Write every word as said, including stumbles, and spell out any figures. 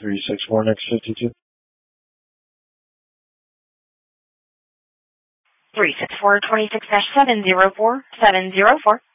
three six four, next fifty-two. three six four, twenty-six dash seven zero four, seven zero four.